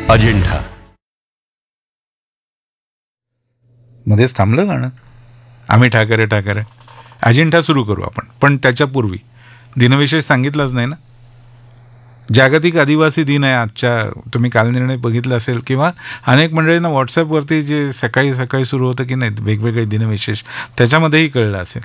अजिंठा. मध्येच थांबलं गाणं. आम्ही ठाकरे ठाकरे. अजिंठा सुरू करू आपण, पण त्याच्यापूर्वी दिनविशेष सांगितलाच नाही ना. जागतिक आदिवासी दिन आहे आजच्या. तुम्ही काल निर्णय बघितला असेल किंवा अनेक मंडळींना व्हॉट्सॲपवरती जे सकाळी सकाळी सुरू होतं की नाही वेगवेगळे दिनविशेष, त्याच्यामध्येही कळलं असेल.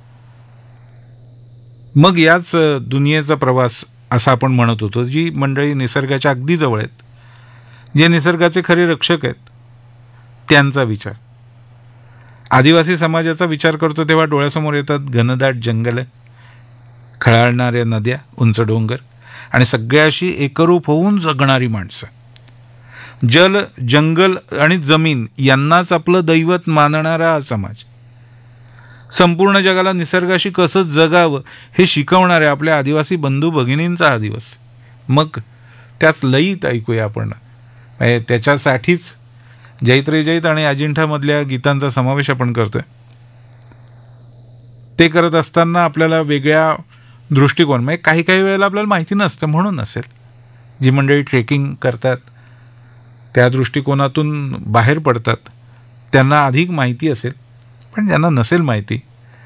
मग याच दुनियेचा प्रवास असा आपण म्हणत होतो, जी मंडळी निसर्गाच्या अगदी जवळ आहेत, जे निसर्गाचे खरे रक्षक आहेत, त्यांचा विचार. आदिवासी समाजाचा विचार करतो तेव्हा डोळ्यासमोर येतात घनदाट जंगल, खळाळणाऱ्या नद्या, उंच डोंगर आणि सगळ्याशी एकरूप होऊन जगणारी माणसं. जल, जंगल आणि जमीन यांनाच आपलं दैवत मानणारा हा समाज. संपूर्ण जगाला निसर्गाशी कसं जगावं हे शिकवणारे आपल्या आदिवासी बंधू भगिनींचा हा दिवस. मग त्याच लयीत ऐकूया आपण. त्याच्यासाठीच जैत रे जैत आणि अजिंठामधल्या गीतांचा समावेश आपण करतोय. ते करत असताना आपल्याला वेगळ्या दृष्टिकोन, म्हणजे काही काही वेळेला आपल्याला माहिती नसतं म्हणून असेल. जी मंडळी ट्रेकिंग करतात त्या दृष्टिकोनातून बाहेर पडतात त्यांना अधिक माहिती असेल, पण ज्यांना नसेल माहिती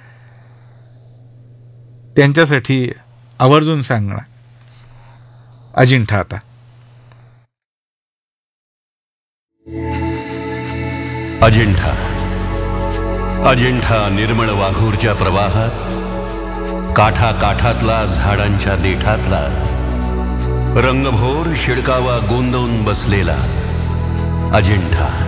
त्यांच्यासाठी आवर्जून सांगणार अजिंठा. आता अजिंठा. अजिंठा निर्मळ वाघूरच्या प्रवाहात, काठाकाठातला झाडांच्या देठातला रंगभोर शिडकावा गोंदवून बसलेला अजिंठा.